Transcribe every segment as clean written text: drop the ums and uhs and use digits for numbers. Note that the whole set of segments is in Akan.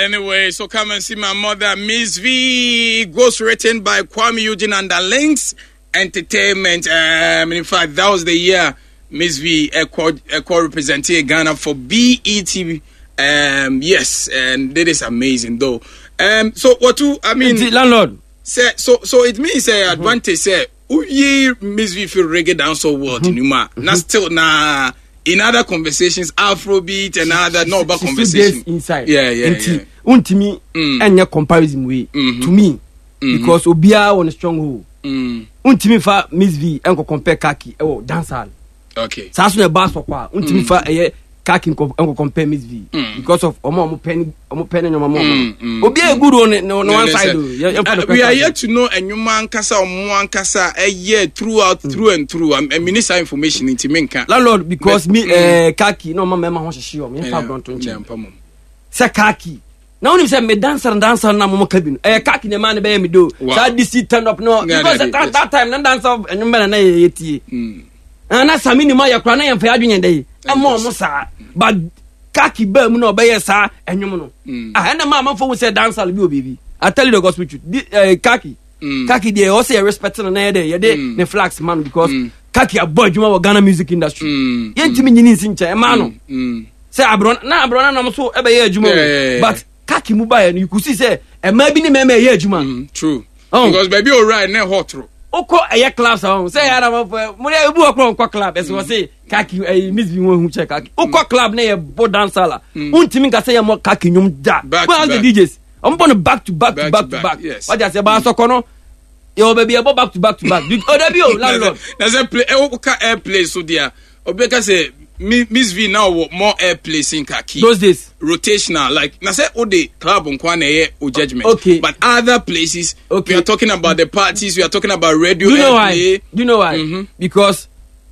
Anyway, so come and see my mother, Miss V. Ghost written by Kwame Eugene under Links Entertainment. In fact, that was the year Miss V represented Ghana for BET. Yes, and it is amazing though. So what do I mean? Landlord. Say so it means advantage say Miss V feel reggae dance so well to Numa. Not still na in other conversations, Afrobeat and other no about conversation inside. Yeah. Untimi enya comparison way to me because Obia on a stronghold. Untimi fa Miss V enko compare Kaki dancehall. Okay. Sasu na bass kwa untimi fa Kaki enko compare Miss V because of omo penny no mama. Obia good on one side. We are here to know enyuma ankasa omo ankasa through and through. I mean this information into menka. Landlord because me Kaki no mama ho hye me fa don't nche. Say Kaki na only say me dancer na mo kabin Kaki ne man be me do that DC turn up no because that time na dancer enyuma na yetie na sami ni ma yakra na yemfa adwenye dey amo sa but Kaki ba mu na obeye sa enyum no na ma fo say dancer be obibi. I tell you the gospel truth. Kaki dey also respect na dey ne flags man because Kaki a boy juma Ghana music industry yentimi nyini nsinche ma no say abron na so ebe ye adwuma but Kaki mu ba you could see say e ma bi ni me ye adwuma true because baby alright na hot ro oko eye class say ara mo ebu okro club eso say Kaki Miss V won hu check Kaki oko club na ye bo dancala untimi ka say ye mo Kaki nyum da well the DJs I'm born back to back. Yes. What you say about Sokono? Yo baby about back to back. Oh landlord. There's a play airplay so there. Obeka say Miss V now more airplay in Kaki. Those days rotational like na say the club on kwane o judgment. Okay. But other places we are talking about the parties, we are talking about radio. Do you know why? Because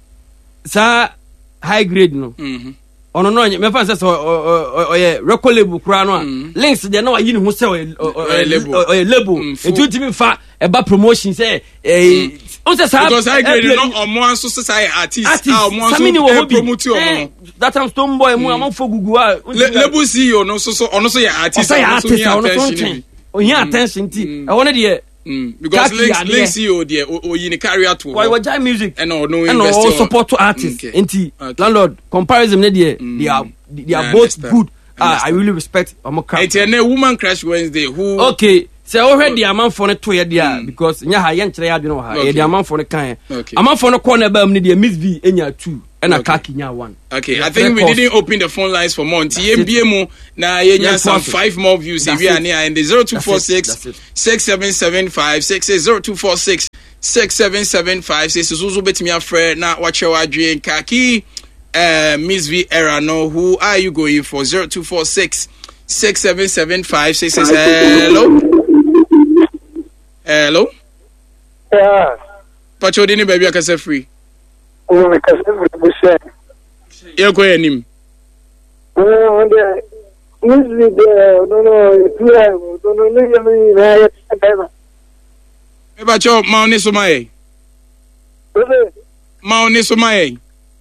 sa high grade no. Ono no me fan say oye record label kura no links dey na wa yi ni ho say label etu timi fa eba promotion say o say sa because I grade no omo anso say artist omo anso promote omo that time Stone Boy mu am fo gugu label CEO no so ono so ya artist o here attention ti e wona dey because links CEO there o yin carry out why jai music and no invest and support to artists enti landlord comparison there they are both good. I really respect it's a woman crash Wednesday who okay say already a man for no to here there because nya ha ye nkyere ya dwene ha ye the man for no kan a man for no corner ba am ne Miss V enya 2 and a Kaki nya 1. Okay, I think we didn't open the phone lines for more. TMBM na yenya some 5 more views if we are near and the 0246 6775 0246 6775 says Suzu betimi afre na wache wadwe Kaki Miss V era no who are you going for 0246 6775 says hello yeah Pacho dini baby akase free yeah, go ahead. Bacho maoni somaye. Maoni somaye.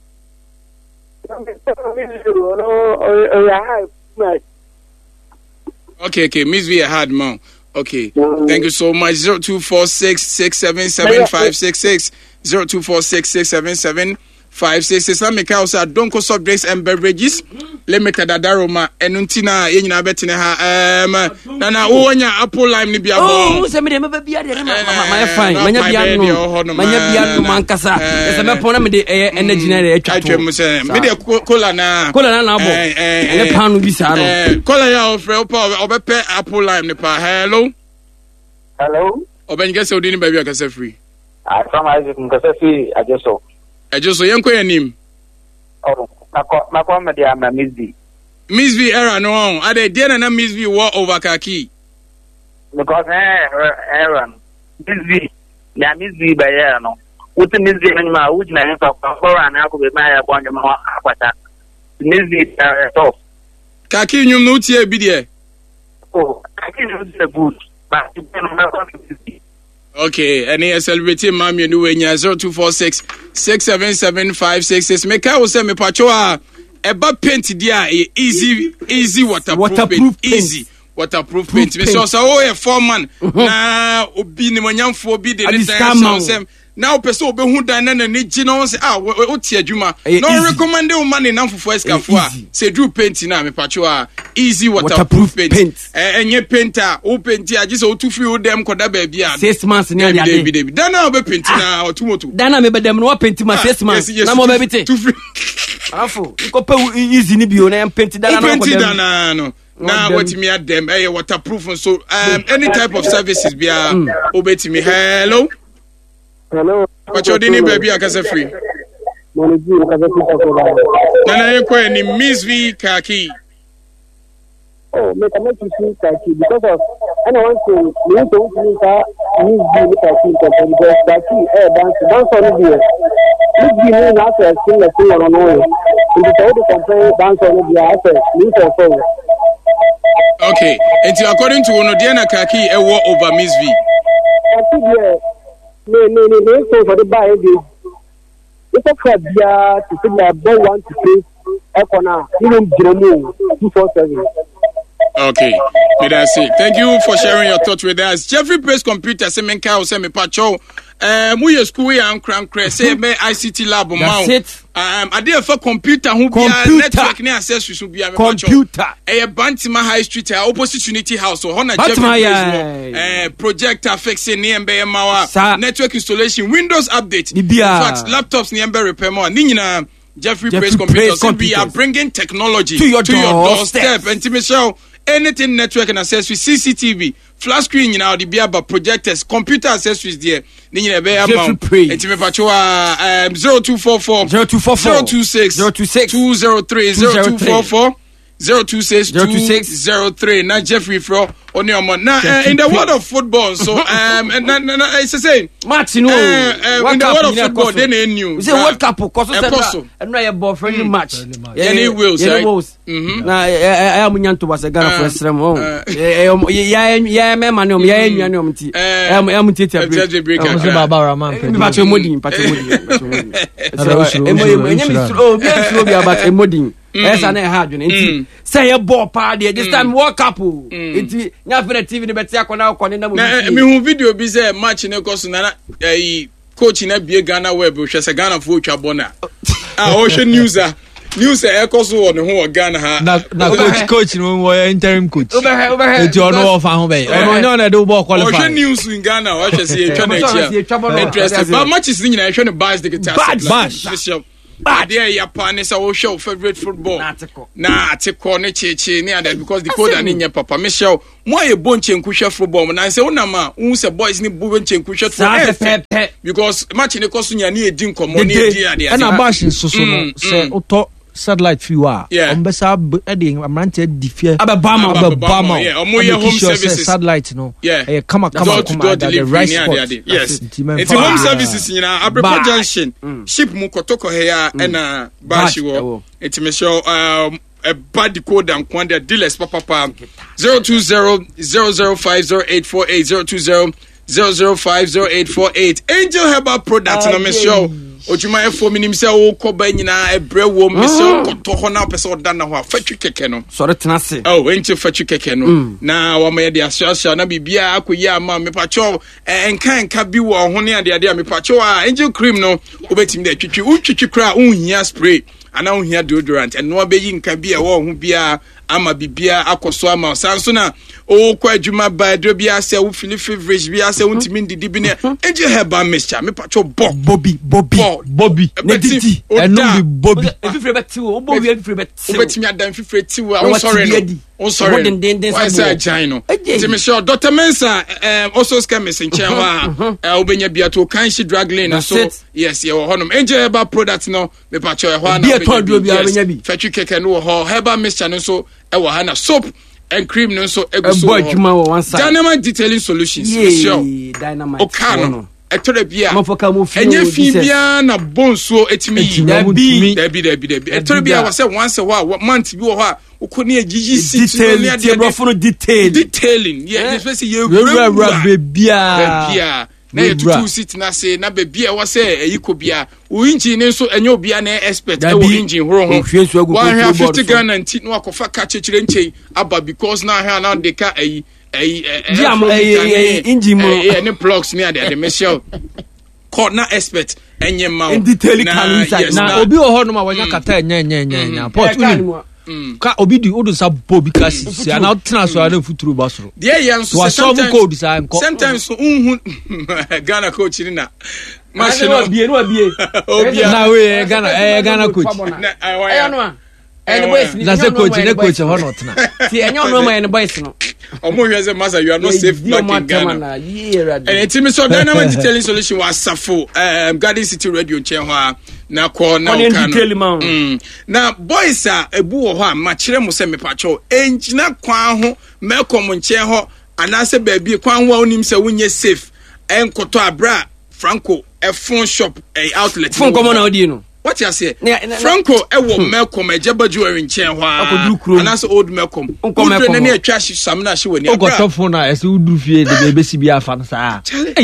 Okay, Miss V hard man. Okay. Thank you so much. 0246 677566 0246 677566 Islamic House at Donko Soft Drinks and Beverages Limited Adaroma Enuntina Yenyina Betine ha Nana Onya Apple Lime ni bia bon se me dem ba bia de my fine manya bia no mankasa se me pona me de energy na de atwa mu se me de cola na abo ele panu bi sa no cola ya ofre opa obepe Apple Lime ni pa hello obenga se odini ba bia ka se free I from Isaac Nkasafi Ajoso yenko yanim. Oh, makwa media ma Miss V. Miss V era no on. Ade dey na Miss V war over Kaki. Because era Miss V, na Miss V ba ya no. Wuti Miss V ma wuti na nfa kwa na ko be ma ya bonje ma akwata. Miss V tough. Kaki nyum no tie bi de. Oh, Kaki no is good. But you know na okay, and he celebrating Mammy and Uenya 0246 677566. Make I will say me pachoa eba paint dia easy waterproof easy waterproof paint me so a foreman na obi ni manyamfo obi de ne dan now person obe hu dan na ne gi no say o tie adwuma no recommend o man na mfofo escafo a say do paint na me pacho a easy waterproof paint enye painter o painti agi so o tu free o dem koda ba bia 6 months ni ade dan na obe paint na otumoto dan na me be dem no paint ma 6 months na mo be bite tu free afo ko pe easy ni bio na paint dan na ko dem no now what me at them waterproof and so any type of services be obeti me hello what you doing baby akase free nana yeko ni Miss V Kaki me come to see Kaki because of anyone to me to Miss V Kaki because Kaki dance on the Miss V no na say sing on no in the to compare dance on the after me for okay, and according to Onodiana Kaki, a war over Miss V. No, for the buy. It's a crab, to say that I want to say, Epona, even Jerome 247. Okay, that's it. Thank you for sharing your thoughts with us. Jeffrey Praise Computer, Semenka, or Semi Pacho. We school and crank say me ICT lab I did for computer who be network near access to be a computer. A Bantima High Street opposite Unity House so Honor Jeffrey projector fixing near Mawa network installation Windows update. In fact, laptops near repair more. Nina Jeffrey Praise Computer. So we are bringing technology to your doorstep and to Michelle. Anything network and accessories, CCTV, flash screen, you know, the Biaba projectors, computer accessories there. Then you have amount. It's me pachoa 0244 026 203 0244 026 203. Now Jeffrey Fro on your man. Now in the world of football, so it's the same. Match, you know, in the world of football, they knew. It's a World Cup, and now your boyfriend match. Any wills, now I am Yanto was a gun for a strum. Yeah, man, I am Tita Barbara man. Patrimony. Yes, and I had you. Say a ball party this time. World Cup. It's not for the TV, but I can now. Video be a match in a course. Coach in a big Ghana web, which is a Ghana for Chabona. Ocean news. News echoes on the whole Ghana. Coach, interim coach. Over John Farmway. I do ball qualify. Ocean news in Ghana. I should see interesting. But much is thinking I trying to buy the guitar. There your partners are show favorite football. Nah, take corner cheche near that because the code and in your papa Michelle. Why a bunch and cushion football? And I say, oh, Nama, who's a boys need bunch and cushion for because much in the costume near Jim Commonly. And a bash in so satellite few are. Yeah. Besa adding a manted diffia. Abama. Yeah, or more home services. Satellite, no. Yeah. Come the delivery. Yes. It's a home services in Abrapa Junction. Ship Mukotoko here and Bashiwo. It's Michelle a bad code and quantity dealers papa 020-005-0848 020-005-0848 Angel Herbal Products na Michelle Ojuma efo minim se wo koba nyina ebre wo Michelle koto ho na pese oda na ho afatwu keke no so retenase enti fatwu keke no na wa ma de asasha na bibia akoyi ama me pacho enka bi wo ho ne ade me pacho Angel cream no obetim de twitwi utwitwi kra unhia spray ana unhia deodorant and no be yi nka bia wo ho bia ama bibia akoso ama sanso na o kwa adwuma ba do bia se wo feel favorite bia se wontimi ndidi bi ne Angel Herbal mixture me pacho Bobby Nediti and no be Bobby efifre beti wo Bobby efifre beti obetimi adan fifre ti wo I'm sorry why say China ti me sure Dr. Mensa also scam me senche wa obenya bia to kan shi drug lane so yes ye wo honom Angel Herbal product no me pacho e ho na fetwi keke no ho herbal mixture no so e wo ha na soap and cream no so eguso Dynamite detailing solutions sure Dynamite okano etore bia enye fi bia na bonso etimi dabi etore bia wa say once a while month bi wo ha ukoni agigi sit detailing yeah especially bia na yetutu sit na say na be bia wo say eyiko bia wo engine nso enye obia na expert e wo engine horo ho 150 Ghana nti no akofa ka chechire nchei aba because na ha na de ka engine mo any plugs ni ade Michelle corner expert enye ma in detail na obi o ho no ma wanya kata nya port ka obi di odo sa bobi kasi se na tena so na futuro basoro de yan so sometimes unhu Ghana coach ni na machine no bie na we Ghana coach and boys that's a coach ho no tena ti enyo no ma en boys no omo hweze master you are not safe back in Ghana and it me so dynamic detailing solution was safo Garden City Radio nchen ho na ko na kan na boys a ebu wo ho a ma kire mo se me pacho engina kwan ho mekom nchen ho anase baabi kwan ho onim se wonye safe enkoto abra Franco a phone shop a outlet phone komo na odi no what you say Franco ewo Melcom ejabaju erin hwa anase old Melcom udre na na atwa hye na hye woni abra ogoto phone na ese udru fie de be si bia fa no saa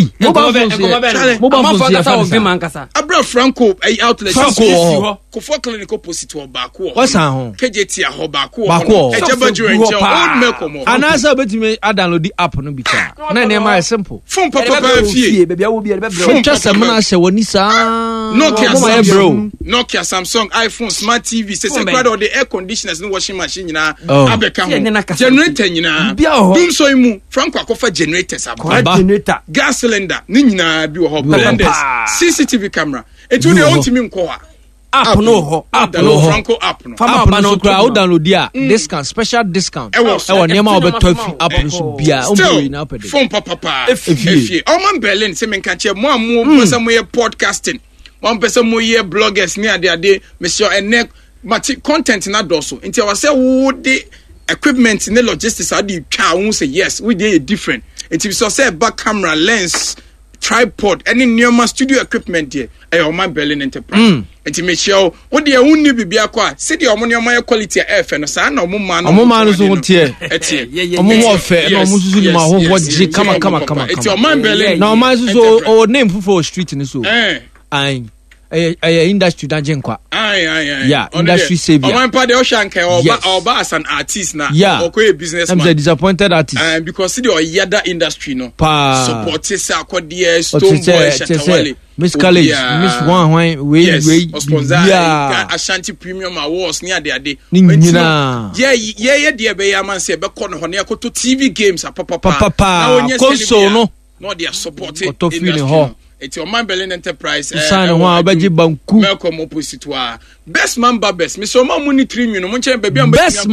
mobile phone ya fa no mankasa abra Franco a outlet Franco ko clinic opposite ho ba ko wasa ho KJT ho ba ko ejabaju erin old Melcom anase obetime download the app no bi ka na na ma simple phone papa fie be bia wo bia be bro just na hye woni saa Nokia, Samsung, iPhone, Smart TV, say quite all the air conditioners, no washing machine, abeka generator, doom so imu, Franco akofa generators, generator, gas cylinder, nina bi ho CCTV camera. It will own to me nkoa. App no Franco app no. App no crowd download dia discount, special discount. E won niam obe 12 app no so bia o na pede. Phone papa. Efie. O man Berlin say men kan che mo amu person mo podcasting. One person more year bloggers near the day, Monsieur and neck, content in that dorsal. Until I say, would the equipment in the logistics, I did cow say yes, we did different. Until so say back camera, lens, tripod, any near my studio equipment here, a man Berlin Enterprise. Until make sure what the only be a qua, city or money my quality F and a son or man is on tier. Warfare, no Muslim, what come. It's your man Berlin. Now, my so name for street in the so. I industry dungeon kwa. Yeah, industry savior. My party Oshanke or as an artist now. Yeah. Or a businessman. I'm a disappointed artist. Because the yada industry no. Support sa kwa DS Stone Boy Shatawale. Miss College, Miss One way. Ashanti Premium Awards near the day. Nina. Yeah, dear Bayaman say back on Honeyako to TV games papa. Console no. No, they are supporting industry. It's your man Berlin Enterprise. Melcom opposite to best man Babes. Mr. Mamuni 3 million.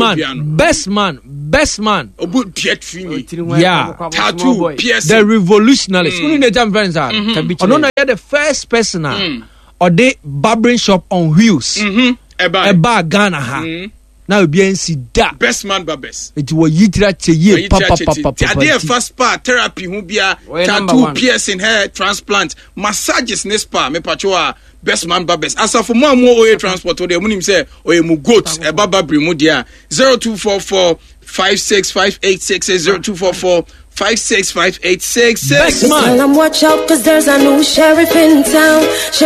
Best man. Obu Piet Fini. Yeah. Tattoo. PS. The revolutionaries. Who the jam friends are? No, you're the first person or the barbering shop on wheels. Eba Ghana ha. Now be da best man Babes. It was yitra cheye papa. Ade first part therapy hu bia tattoo piercing hair transplant massages ne spa me pacho best man Babes. Asa for more oil transport o de munim say oye mu goat e baba bre mu dia 0244 565866 0244 565866. Best man. Tell them watch out, cause there's a new sheriff in town.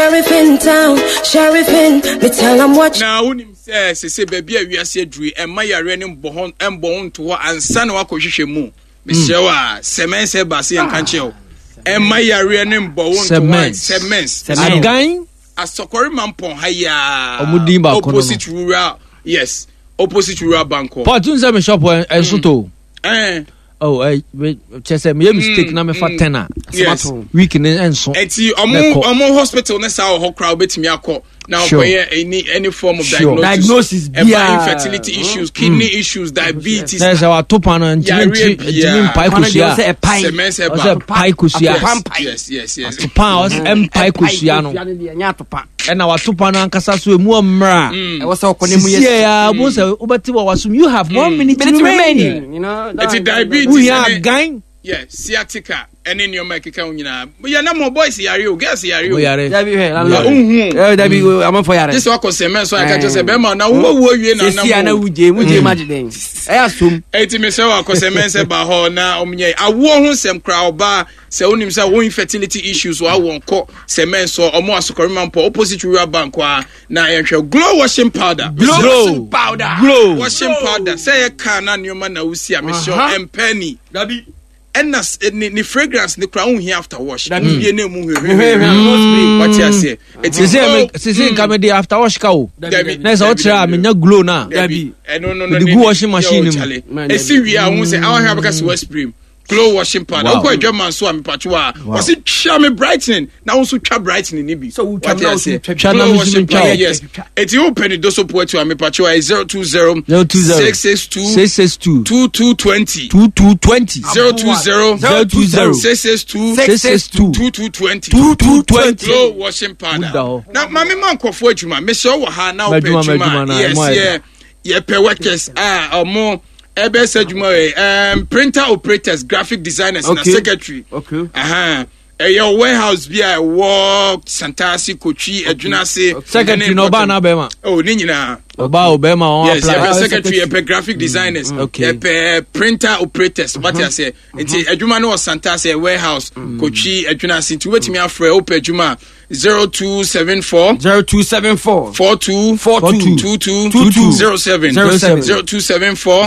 Me tell them watch. Now, unim say baby, we are say dream, and my renin born to what and son wa kohwehwe mu. Me shewa semen se basi and kancheo. And my renin born to what semens. Again, a sokori mampon haya. Opposite rural. Yes, opposite rural banko. Patunza me shop and soto. Oh, just a mistake. Na me fa 10 yes. Week and so. Eti omo hospital na sa ho crowd betimi akọ. Now any form of diagnosis infertility issues, kidney issues, diabetes. There's our topano and yes. Topans empire kusiano. And our topano and kasasu mu amra. You have 1 minute remaining. You know, it's diabetes. We are gang. Yes, sciatica, ene nneoma ekeka nyina ya na mo boys yare o girls yare o dabi he la dabi am for yare this wa ko semen so aka just say be ma na wo wie na na sia na wuje imagine den asum eti me se wa ko semen se ba ho na omnye awo ho sem kra oba se onim se wo infertility issues wa won ko semen so omo asokori man po opposite rural bank wa na yenhwe glow washing powder glow washing powder say ka na nneoma na wusi a me show empany dabi and ni fragrance ni kra unhi after wash bi na mu hwe what you say it is comedy after wash ka o na so try me nya glow na no the washing machine e si wi a hu say I want have because we spray glow washing powder ko adwaman so am pacho a was it twa me brightening na also twa brightening ni bi so we twa glow washing powder yes it you open the so port to am pacho 020 662 2220 glow washing powder na mama man kwofo adwuma me so wo ha na open adwuma yes yeah pe workers omo EBS printer operators, graphic designers, and secretary. Okay. Your warehouse be a work, Santasi, Kochi, Edunase. Secretary no ba na bema. Oh, Nina. Oba obema. Yes, secretary, graphic designers. Okay. Printer operators. What I say? It's Eduma no Santasi warehouse, Kochi, Edunase. To wait me after open Juma 0274 42 07 0274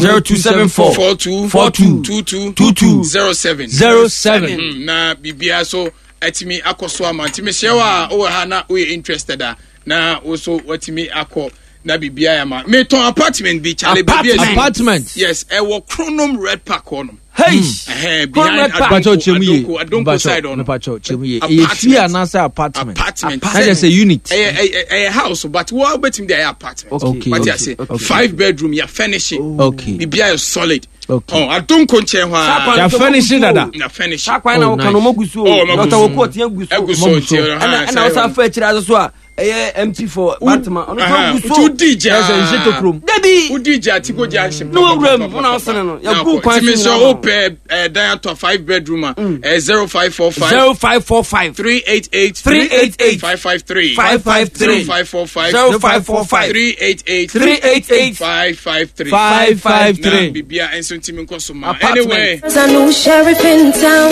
42 07 na bibia so atimi akoso amanti me shewa o ha na we interested na also watimi akọ na bibia ya ma me ton apartment bi chale bibia apartment yes e wo Chronom Red Park on hey behind Adonko side on Pacho Chemiye e fi anasa apartment that is a unit a house but what between the apartment but I say 5 bedroom you furnishing bibia is solid. Okay. Oh, I don't conche wa. Ya finishing dada. Na finish. Sakwa na kan mo gusu. Dr. Woko tie gusu. Ana osa fa chira so a empty for Batman. Ono gusu. Tu DJ. Yes, in Jetokrom. Debi. U DJ atigo junction. No problem. Una osana no. Ya go kwan. Me so open down to 5 bedroom 0545 388 553 0545 388 553 bibia enso ntimi nkoso ma anyway a new sheriff in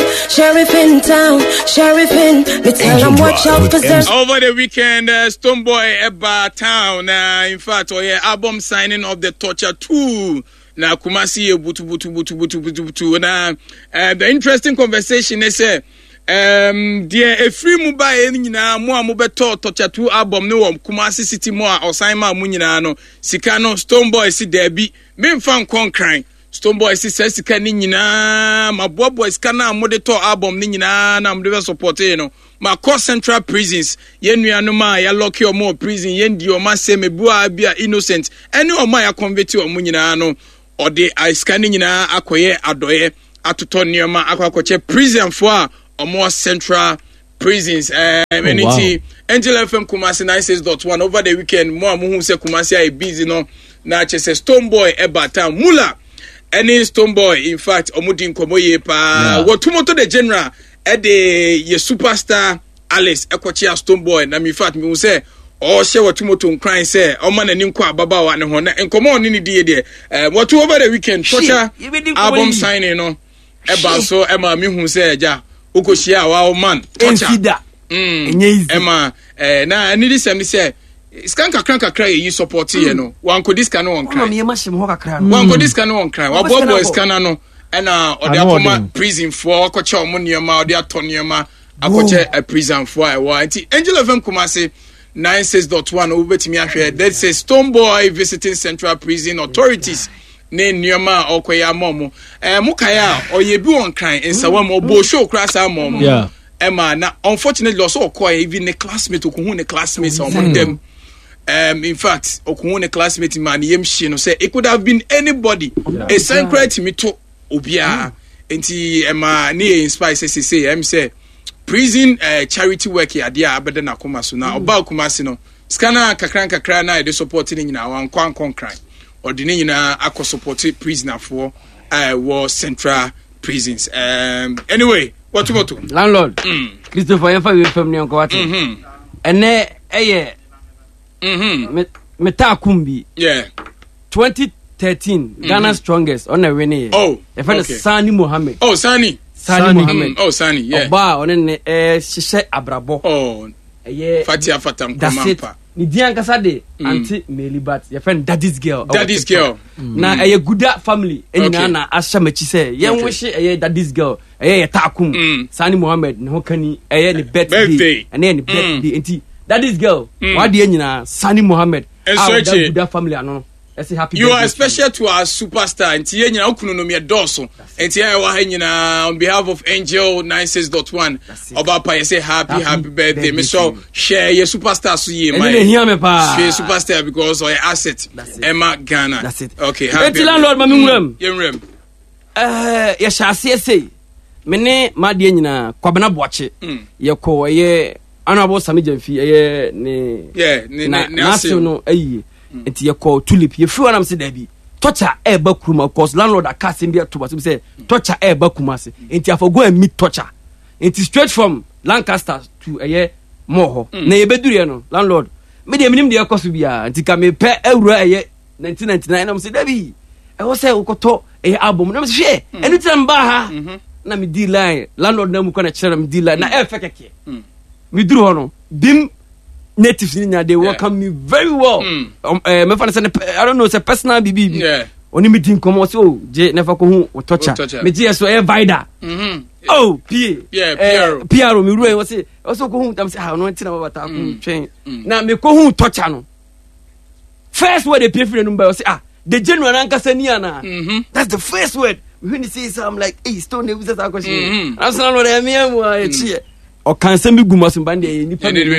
town me tell them watch out cause there's over the weekend Stonebwoy Eba town in fact album signing of the Torture 2 na Kumasi butu na the interesting conversation is dear a free mobile nyina mo amobeto Torture 2 album no wom Kumasi City mo a osan ma mo nyina no sika no Stonebwoy si derby me mfa nkon Stonebwoy si sika ni nyina mabobo sika na amodeto album ni nyina na amode support no ma cause central prisons yenua ma ya lock your more prison yendi o ma se mebua bia innocent ene o ma ya convert o mo nyina no o de sika ni nyina akoye adoye atoto nioma akwakoche prison for a more central prisons Angel FM Kumasi 96.1 over the weekend mo amuhu se Kumasi ai busy no na chese Stonebwoy Eba town mula any Stonebwoy in fact omudi nkomo ye pa wotumoto the general the ye superstar Alice ekochia Stonebwoy na in fact me say o she wotumoto nkran say o ma nani nko ababa wa ne ho na nkomo oni ni die de what over the weekend Torture album signing no Eba so ema me hu say ja ukoshia wa man Torture ema na ni this am say skanka kranka yi support ye no wan ko this kan no on cry me mashim ho kakra no wan ko this kan no on cry wa bobo scanner no na ode akoma prison for akoche omo nioma ode atonioma akoche a prison for a wa anti Angel FM Kumasi 96.1 obetimi ahwe that says Stonebwoy visiting Central Prison Authorities ne nioma okoya momo mukaya oyebi on cry ensawa mo bo show krasa momo Emma na unfortunately also okoya even the classmate okuhu ne classmates among them in fact okuhu ne classmate man yemshi no say it could have been anybody a secret me to obia enti Emma ne inspire say prison charity work here dia abede na koma so na oba Kumasi no scanner kakran na dey support ni nyina wan kwankon cry or the nyina akọ support prisoner for war central prisons anyway What moto? Landlord. Christopher Yefa we from Nyanko. Ene eye. Meta kumbi. Yeah. 2013 Ghana strongest on the winning. Oh. The friend Sani Mohammed. Oh, Sani Mohammed. Oh, Sani, yeah. Oba on Shishe Abrabo. Oh. Yeah. Fatia Fatam Komampa. Ni dian kasa de anti Melibat. Your friend Daddy's girl. Na a good family. Enya na asha mechi say. Yen wish a Daddy's girl. A takum. Sani Mohammed no kani a ni birthday. And then birthday enti Daddy's girl. What the na Sani Mohammed. Our good family ano. You are special to our superstar. And Tia Nyina Okuno me Dawson. And Tia Wahanyina on behalf of Angel 96.1. Obapa, you say happy birthday. Me so share your superstar so ye my superstar because of your asset. Emma Ghana. That's it. Okay, happy landlord mamim rem. Ya shase say. Mene ma de nyina kwabena boache. Ye ko ye honorable Sami Jamfi ye ne. Yeah, na no ayi. Enti ye call tulip ye free am say da bi torture e ba kuma cause landlord aka sem bi to ba say torture e ba kuma se enti afo go and meet torture enti straight from Lancaster to Moho na ye beduru ye no landlord me de minim de e koso bia enti ka me pe awura 1999 na am say da bi e wo say ukoto album na me say enu tem ba ha na me di line landlord na mu ko na chere me di line na e fekeke me duru ho no dim natives in they welcome me very well. I don't know, it's a personal BB. Yeah. Only meeting come so J never go home toucher. Me so a vida. Oh, P. Yeah, Piero me ruin was it. Also go home. I'm saying how no about train. Now me go home toucher no. First word they pay for the number say the general Ankasaniana. That's the first word. When you say so I'm like, hey, stone the business question. I'm saying no me or can send me gumas band ni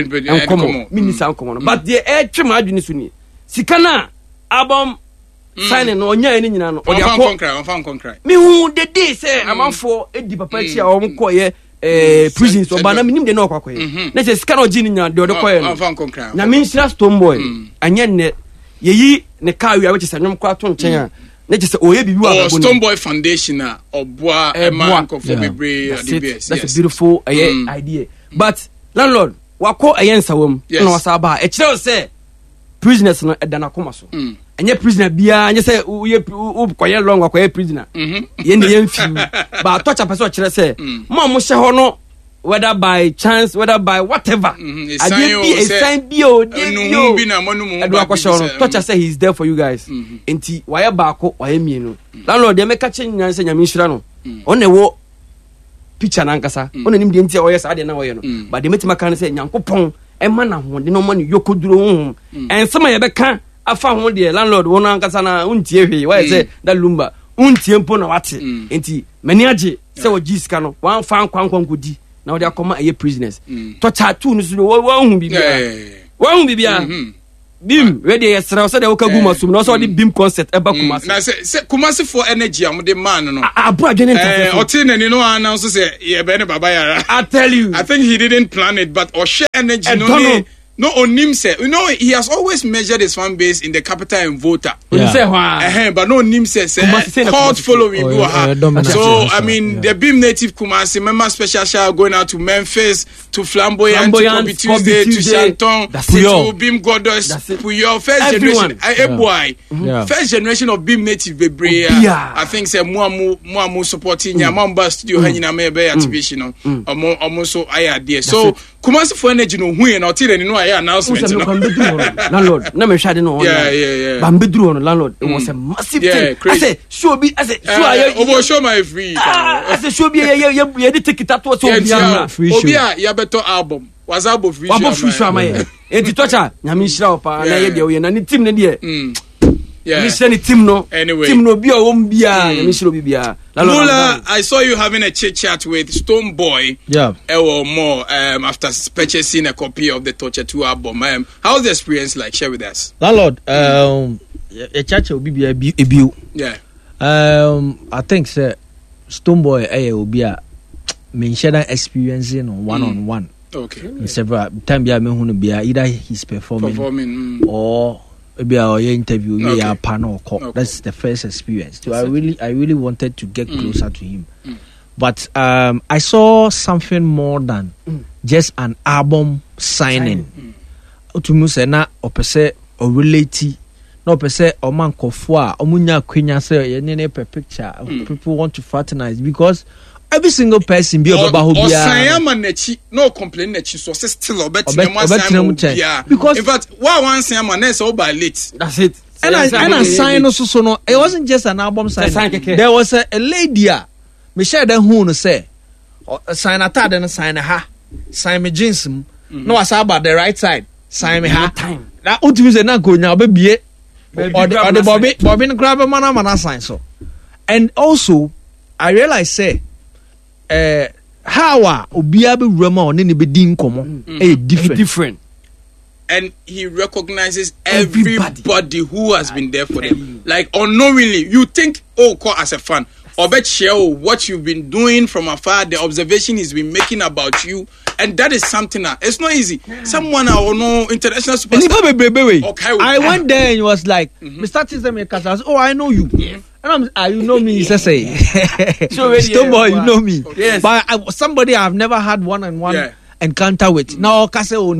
but the air trim adwini so ni sikana album signing no nya ni nyina no on concrete me hu the day say amanfo edi papa chi a won koye prisons so bana minim de no kwakoye na say sikana ogini nya de koye no na me nsira stone boy anya ne yeyi ne car wi a which is anyom kwa to nchen a na just oye bibi wa Stone Boy Foundation na oboa man for bebre DBS. That's a beautiful idea. But landlord wako ayensa wom na wasaba e kire say prisoners no edana koma so. Anya prisoner bia anya say u koye long koye prisoner. Ye ne yemfi ba torture person kire say mo mo hye ho no whether by chance whether by whatever a sign bio bi na monu mu touch say he's there for you guys enti why baako why mienu landlord dey make catching nyan say nyame nhira no on e wo picture na nkasa on nim dey enti o yes ade na wo ye no but dey metima kan say nyankopon e ma na ho de no ma no yokoduro ho ensema ye be kan afa ho de landlord wo na nkasa na untie hwe why say that lumba untie mpo na wate enti mani age say wo jiska no wan fa kwankwan kodi now they are come a prisoners torture two no so wo hu bibia bim ready yesra so they wo kagu masum no so the bim concert eba kumasi na say kumasi for energy am the man no abu adwene ntafo otinani no announce say ye be ne baba yara I tell you I think he didn't plan it but or share energy no onim say you know he has always measured his fan base in the capital and voter but no onim say cult following so I mean the Beam native Kumasi member special shout going out to Memphis to Flamboyant to Kobe Tuesday to Shanton to Beam Goddess Puyo first generation first generation of Beam native bebre I think say mo supporting Nyamamba studio hanyina mebe activation no omo so aya there so Kumasi for energy no hu na otire no announcement landlord na me hwade no bambedru on landlord it was a massive thing I say show be I say show my free I say show be ye dey take it out to obi a ya beto album was album free show am ye enti torture nyame nhira opa na ye de we na ni team ne de ni team no team no bi o wom bia nyame nhira obi bia Mula, I saw you having a chit chat with Stone Boy. Or more after purchasing a copy of the Torture 2 album. How's the experience like? Share with us. Landlord, a chat will be a view. Yeah. I think Stone Boy will be a mentioned experiencing one-on-one. Okay. Several times either he's performing or maybe our interview panel call. That's the first experience. So I really wanted to get closer to him. But I saw something more than just an album signing. To me, say na opese o relate. No opese o man kofua. Omunya kwenya say yenene per picture. People want to fraternize because every single person be about who be. Or sayama nechi no complain nechi so still obeti because in fact one sayama na say over late. That's it. And I sign also so no. It wasn't just an album signing. There was a lady. Michelle then who say sign a tad and sign a ha sign me jeans. No, I saw about the right side. Sign me ha. Now, what you say now? Go now, baby. Or the Bobby grab a man sign so. And also, I realize say, how Obiabe Rema or Nini Bedin Komo different. And he recognizes everybody who has been there for them. Like unknowingly, you think, call as a fan. Or bet share what you've been doing from afar, the observation he's been making about you, and that is something that it's not easy. Someone I know international superstar. Okay, I went there and it was like, Mr. Tizemekasa, I said, I know you. Yeah. And you know me, he says, Stonebwoy, you know me. Yes. But somebody I've never had one-on-one encounter with. Now, Kase